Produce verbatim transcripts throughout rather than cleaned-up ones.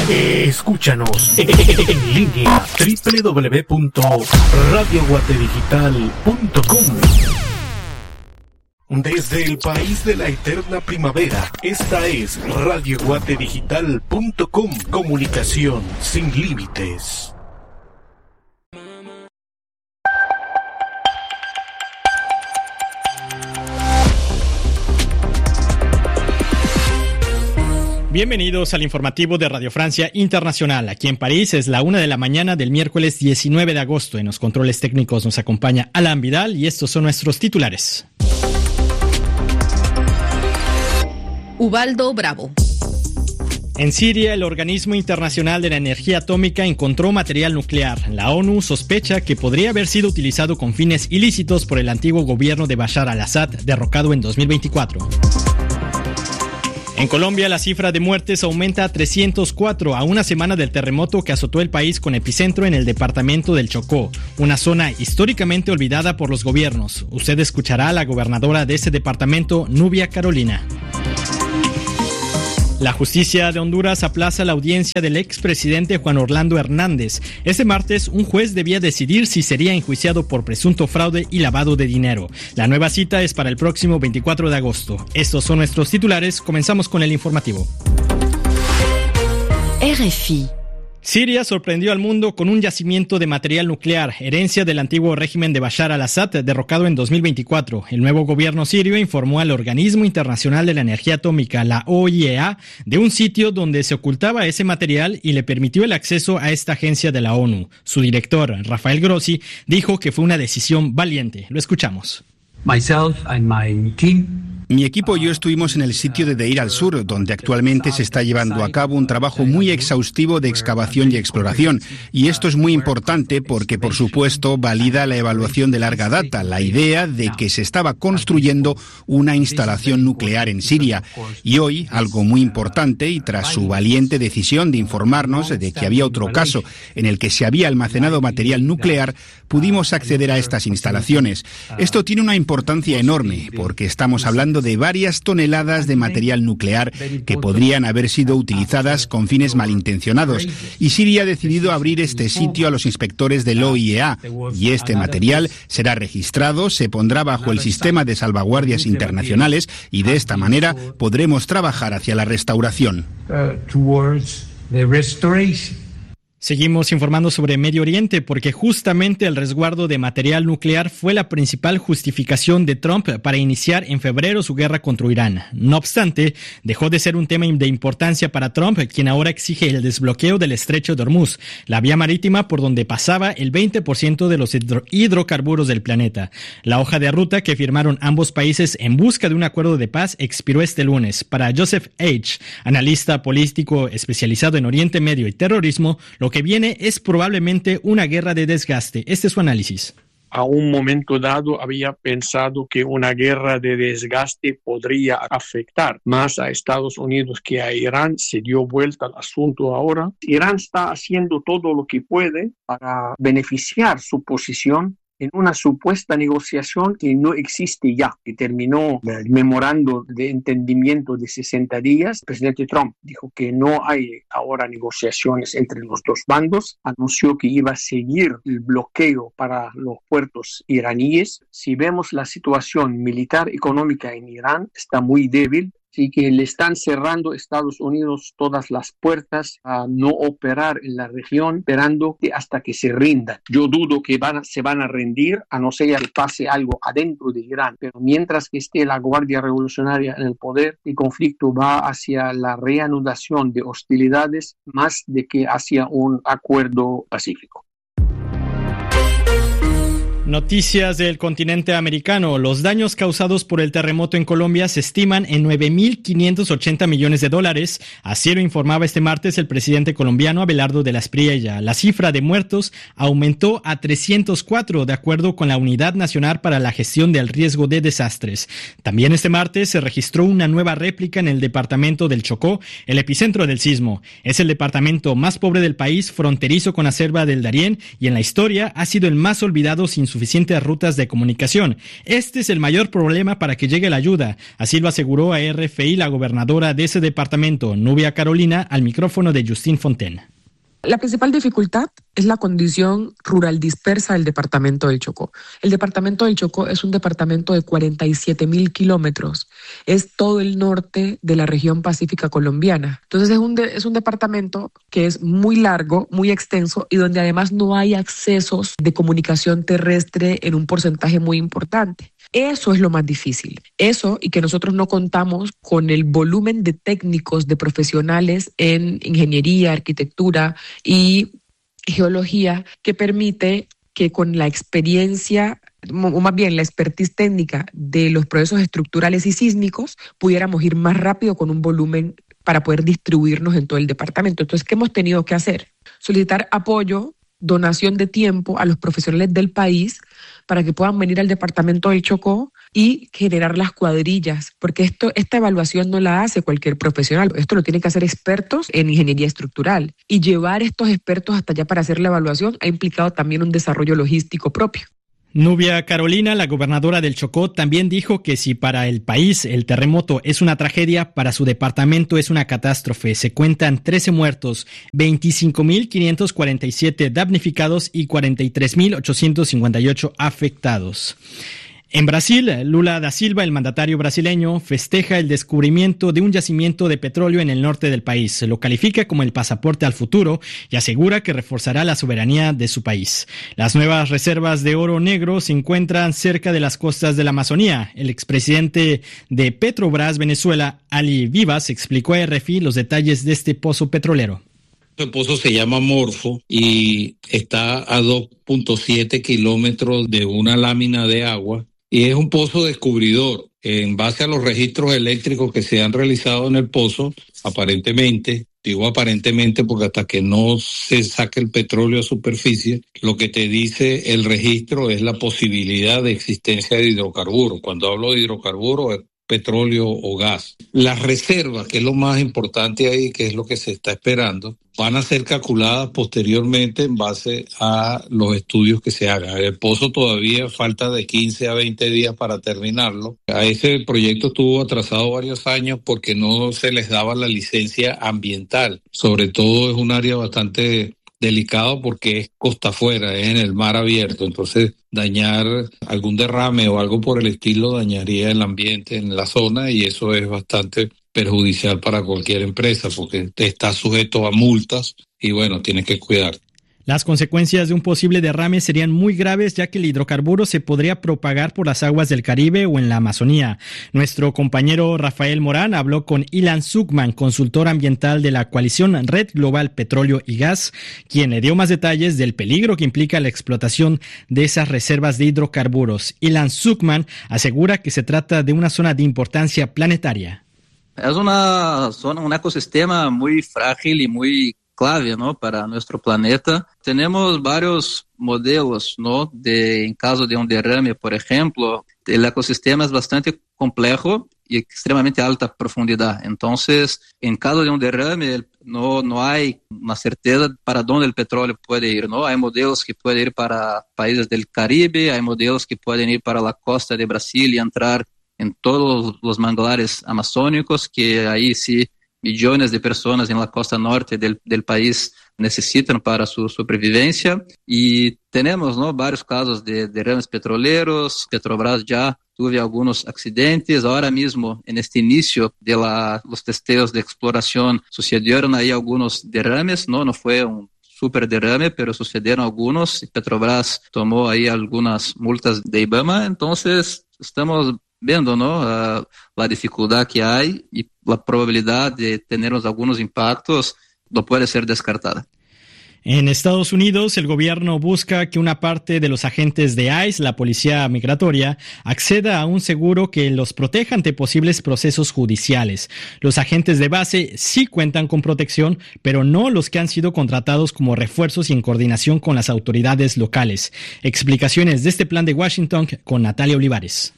Escúchanos en línea doble u doble u doble u punto radio guate digital punto com. Desde el país de la eterna primavera, esta es radio guate digital punto com. Comunicación sin límites. Bienvenidos al informativo de Radio Francia Internacional. Aquí en París es la una de la mañana del miércoles diecinueve de agosto. En los controles técnicos nos acompaña Alan Vidal y estos son nuestros titulares. Ubaldo Bravo. En Siria, el Organismo Internacional de la Energía Atómica encontró material nuclear. La ONU sospecha que podría haber sido utilizado con fines ilícitos por el antiguo gobierno de Bashar al-Assad, derrocado en dos mil veinticuatro. En Colombia, la cifra de muertes aumenta a trescientos cuatro a una semana del terremoto que azotó el país con epicentro en el departamento del Chocó, una zona históricamente olvidada por los gobiernos. Usted escuchará a la gobernadora de ese departamento, Nubia Carolina. La justicia de Honduras aplaza la audiencia del expresidente Juan Orlando Hernández. Este martes, un juez debía decidir si sería enjuiciado por presunto fraude y lavado de dinero. La nueva cita es para el próximo veinticuatro de agosto. Estos son nuestros titulares. Comenzamos con el informativo. R F I. Siria sorprendió al mundo con un yacimiento de material nuclear, herencia del antiguo régimen de Bashar al-Assad, derrocado en dos mil veinticuatro. El nuevo gobierno sirio informó al Organismo Internacional de la Energía Atómica, la O I E A, de un sitio donde se ocultaba ese material y le permitió el acceso a esta agencia de la ONU. Su director, Rafael Grossi, dijo que fue una decisión valiente. Lo escuchamos. Myself and my team. Mi equipo y yo estuvimos en el sitio de Deir al-Sur, donde actualmente se está llevando a cabo un trabajo muy exhaustivo de excavación y exploración. Y esto es muy importante porque, por supuesto, valida la evaluación de larga data, la idea de que se estaba construyendo una instalación nuclear en Siria. Y hoy, algo muy importante, y tras su valiente decisión de informarnos de que había otro caso en el que se había almacenado material nuclear, pudimos acceder a estas instalaciones. Esto tiene una importancia enorme porque estamos hablando de varias toneladas de material nuclear que podrían haber sido utilizadas con fines malintencionados. Y Siria ha decidido abrir este sitio a los inspectores del O I E A. Y este material será registrado, se pondrá bajo el sistema de salvaguardias internacionales y de esta manera podremos trabajar hacia la restauración. Seguimos informando sobre Medio Oriente porque justamente el resguardo de material nuclear fue la principal justificación de Trump para iniciar en febrero su guerra contra Irán. No obstante, dejó de ser un tema de importancia para Trump, quien ahora exige el desbloqueo del estrecho de Hormuz, la vía marítima por donde pasaba el veinte por ciento de los hidro- hidrocarburos del planeta. La hoja de ruta que firmaron ambos países en busca de un acuerdo de paz expiró este lunes. Para Joseph H., analista político especializado en Oriente Medio y terrorismo, lo que viene es probablemente una guerra de desgaste. Este es su análisis. A un momento dado había pensado que una guerra de desgaste podría afectar más a Estados Unidos que a Irán. Se dio vuelta al asunto ahora. Irán está haciendo todo lo que puede para beneficiar su posición en una supuesta negociación que no existe ya, que terminó el memorando de entendimiento de sesenta días. El presidente Trump dijo que no hay ahora negociaciones entre los dos bandos, anunció que iba a seguir el bloqueo para los puertos iraníes. Si vemos la situación militar económica en Irán, está muy débil. Así que le están cerrando a Estados Unidos todas las puertas a no operar en la región, esperando que hasta que se rinda. Yo dudo que van a, se van a rendir, a no ser que pase algo adentro de Irán. Pero mientras que esté la Guardia Revolucionaria en el poder, el conflicto va hacia la reanudación de hostilidades más de que hacia un acuerdo pacífico. Noticias del continente americano. Los daños causados por el terremoto en Colombia se estiman en nueve mil quinientos ochenta millones de dólares. Así lo informaba este martes el presidente colombiano Abelardo de la Espriella. La cifra de muertos aumentó a trescientos cuatro, de acuerdo con la Unidad Nacional para la Gestión del Riesgo de Desastres. También este martes se registró una nueva réplica en el departamento del Chocó, el epicentro del sismo. Es el departamento más pobre del país, fronterizo con la selva del Darién, y en la historia ha sido el más olvidado sin su suficientes rutas de comunicación. Este es el mayor problema para que llegue la ayuda. Así lo aseguró a R F I la gobernadora de ese departamento, Nubia Carolina, al micrófono de Justin Fontaine. La principal dificultad es la condición rural dispersa del departamento del Chocó. El departamento del Chocó es un departamento de cuarenta y siete mil kilómetros. Es todo el norte de la región pacífica colombiana. Entonces es un, de, es un departamento que es muy largo, muy extenso y donde además no hay accesos de comunicación terrestre en un porcentaje muy importante. Eso es lo más difícil. Eso y que nosotros no contamos con el volumen de técnicos, de profesionales en ingeniería, arquitectura y geología que permite que con la experiencia, o más bien la expertise técnica de los procesos estructurales y sísmicos, pudiéramos ir más rápido con un volumen para poder distribuirnos en todo el departamento. Entonces, ¿qué hemos tenido que hacer? Solicitar apoyo, donación de tiempo a los profesionales del país para que puedan venir al departamento del Chocó y generar las cuadrillas, porque esto, esta evaluación no la hace cualquier profesional, esto lo tienen que hacer expertos en ingeniería estructural, y llevar estos expertos hasta allá para hacer la evaluación ha implicado también un desarrollo logístico propio. Nubia Carolina, la gobernadora del Chocó, también dijo que si para el país el terremoto es una tragedia, para su departamento es una catástrofe. Se cuentan trece muertos, veinticinco mil quinientos cuarenta y siete damnificados y cuarenta y tres mil ochocientos cincuenta y ocho afectados. En Brasil, Lula da Silva, el mandatario brasileño, festeja el descubrimiento de un yacimiento de petróleo en el norte del país. Lo califica como el pasaporte al futuro y asegura que reforzará la soberanía de su país. Las nuevas reservas de oro negro se encuentran cerca de las costas de la Amazonía. El expresidente de Petrobras Venezuela, Ali Vivas, explicó a R F I los detalles de este pozo petrolero. El pozo se llama Morfo y está a dos punto siete kilómetros de una lámina de agua. Y es un pozo descubridor. En base a los registros eléctricos que se han realizado en el pozo, aparentemente, digo aparentemente porque hasta que no se saque el petróleo a superficie, lo que te dice el registro es la posibilidad de existencia de hidrocarburos. Cuando hablo de hidrocarburos es petróleo o gas. Las reservas, que es lo más importante ahí, que es lo que se está esperando, van a ser calculadas posteriormente en base a los estudios que se hagan. El pozo todavía falta de quince a veinte días para terminarlo. A ese proyecto estuvo atrasado varios años porque no se les daba la licencia ambiental. Sobre todo es un área bastante delicado porque es costa afuera, es en el mar abierto, entonces dañar algún derrame o algo por el estilo dañaría el ambiente en la zona y eso es bastante perjudicial para cualquier empresa porque está sujeto a multas y bueno, tienes que cuidar. Las consecuencias de un posible derrame serían muy graves ya que el hidrocarburo se podría propagar por las aguas del Caribe o en la Amazonía. Nuestro compañero Rafael Morán habló con Ilan Zuckman, consultor ambiental de la coalición Red Global Petróleo y Gas, quien le dio más detalles del peligro que implica la explotación de esas reservas de hidrocarburos. Ilan Zuckman asegura que se trata de una zona de importancia planetaria. Es una zona, un ecosistema muy frágil y muy clave, ¿no?, para nuestro planeta. Tenemos varios modelos, ¿no?, de, en caso de un derrame, por ejemplo, el ecosistema es bastante complejo y extremadamente alta profundidad. Entonces, en caso de un derrame, no, no hay una certeza para dónde el petróleo puede ir, ¿no? Hay modelos que pueden ir para países del Caribe, hay modelos que pueden ir para la costa de Brasil y entrar en todos los manglares amazónicos, que ahí sí millones de personas en la costa norte del, del país necesitan para su supervivencia. Y tenemos, ¿no?, varios casos de derrames petroleros. Petrobras ya tuvo algunos accidentes. Ahora mismo, en este inicio de la, los testeos de exploración, sucedieron ahí algunos derrames, ¿no? No fue un super derrame, pero sucedieron algunos. Petrobras tomó ahí algunas multas de IBAMA. Entonces, estamos viendo, ¿no?, uh, la dificultad que hay y la probabilidad de tener algunos impactos no puede ser descartada. En Estados Unidos, el gobierno busca que una parte de los agentes de I C E, la policía migratoria, acceda a un seguro que los proteja ante posibles procesos judiciales. Los agentes de base sí cuentan con protección, pero no los que han sido contratados como refuerzos y en coordinación con las autoridades locales. Explicaciones de este plan de Washington con Natalia Olivares.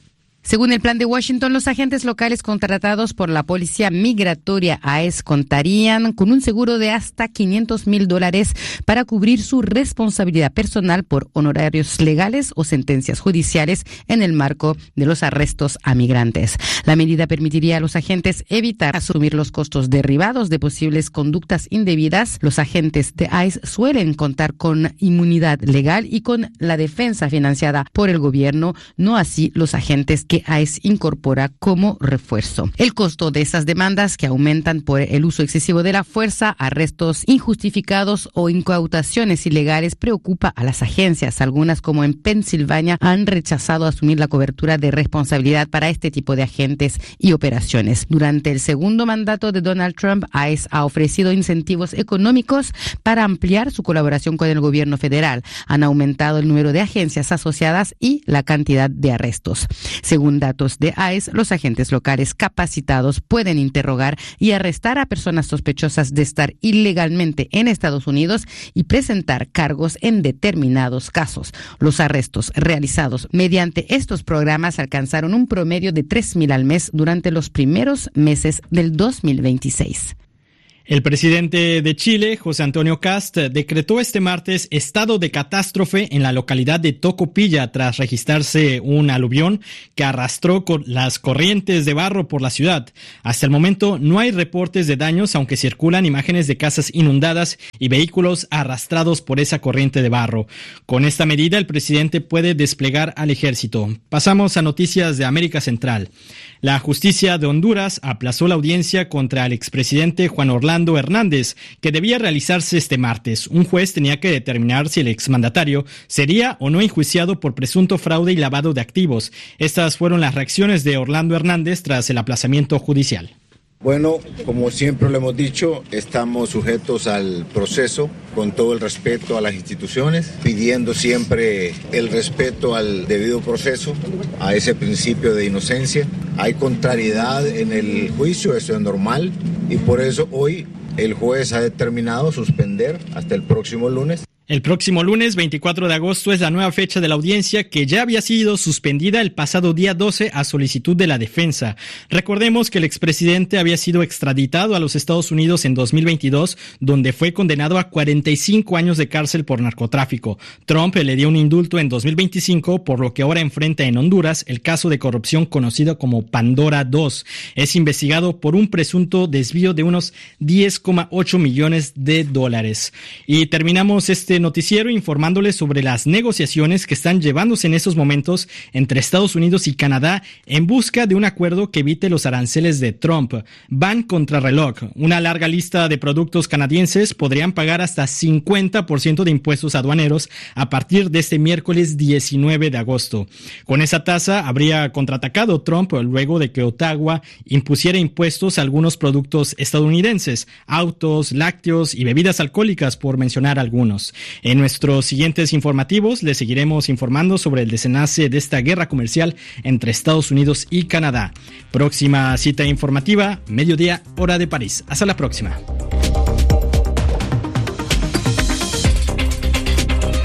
Según el plan de Washington, los agentes locales contratados por la Policía Migratoria I C E contarían con un seguro de hasta quinientos mil dólares para cubrir su responsabilidad personal por honorarios legales o sentencias judiciales en el marco de los arrestos a migrantes. La medida permitiría a los agentes evitar asumir los costos derivados de posibles conductas indebidas. Los agentes de I C E suelen contar con inmunidad legal y con la defensa financiada por el gobierno, no así los agentes que I C E incorpora como refuerzo. El costo de esas demandas, que aumentan por el uso excesivo de la fuerza, arrestos injustificados o incautaciones ilegales, preocupa a las agencias. Algunas, como en Pensilvania, han rechazado asumir la cobertura de responsabilidad para este tipo de agentes y operaciones. Durante el segundo mandato de Donald Trump, I C E ha ofrecido incentivos económicos para ampliar su colaboración con el gobierno federal. Han aumentado el número de agencias asociadas y la cantidad de arrestos. Según datos de I C E, los agentes locales capacitados pueden interrogar y arrestar a personas sospechosas de estar ilegalmente en Estados Unidos y presentar cargos en determinados casos. Los arrestos realizados mediante estos programas alcanzaron un promedio de tres mil al mes durante los primeros meses del dos mil veintiséis. El presidente de Chile, José Antonio Kast, decretó este martes estado de catástrofe en la localidad de Tocopilla tras registrarse un aluvión que arrastró con las corrientes de barro por la ciudad. Hasta el momento no hay reportes de daños, aunque circulan imágenes de casas inundadas y vehículos arrastrados por esa corriente de barro. Con esta medida, el presidente puede desplegar al ejército. Pasamos a noticias de América Central. La justicia de Honduras aplazó la audiencia contra el expresidente Juan Orlando Hernández, que debía realizarse este martes. Un juez tenía que determinar si el exmandatario sería o no enjuiciado por presunto fraude y lavado de activos. Estas fueron las reacciones de Orlando Hernández tras el aplazamiento judicial. Bueno, como siempre lo hemos dicho, estamos sujetos al proceso con todo el respeto a las instituciones, pidiendo siempre el respeto al debido proceso, a ese principio de inocencia. Hay contrariedad en el juicio, eso es normal, y por eso hoy el juez ha determinado suspender hasta el próximo lunes. El próximo lunes, veinticuatro de agosto, es la nueva fecha de la audiencia, que ya había sido suspendida el pasado día doce a solicitud de la defensa. Recordemos que el expresidente había sido extraditado a los Estados Unidos en dos mil veintidós, donde fue condenado a cuarenta y cinco años de cárcel por narcotráfico. Trump le dio un indulto en dos mil veinticinco, por lo que ahora enfrenta en Honduras el caso de corrupción conocido como Pandora dos. Es investigado por un presunto desvío de unos diez coma ocho millones de dólares. Y terminamos este noticiero informándoles sobre las negociaciones que están llevándose en estos momentos entre Estados Unidos y Canadá en busca de un acuerdo que evite los aranceles de Trump. Van contra reloj. Una larga lista de productos canadienses podrían pagar hasta cincuenta por ciento de impuestos aduaneros a partir de este miércoles diecinueve de agosto. Con esa tasa habría contraatacado Trump luego de que Ottawa impusiera impuestos a algunos productos estadounidenses, autos, lácteos y bebidas alcohólicas, por mencionar algunos. En nuestros siguientes informativos les seguiremos informando sobre el desenlace de esta guerra comercial entre Estados Unidos y Canadá. Próxima cita informativa, mediodía, hora de París. Hasta la próxima.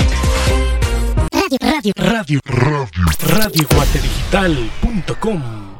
Radio, radio, radio, radio, radio guate digital punto com